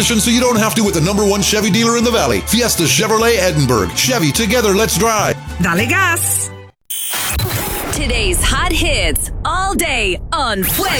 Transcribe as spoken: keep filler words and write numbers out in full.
So you don't have to with the number one Chevy dealer in the Valley. Fiesta Chevrolet Edinburgh. Chevy, together, let's drive. Dale gas. Today's hot hits all day on Fuego.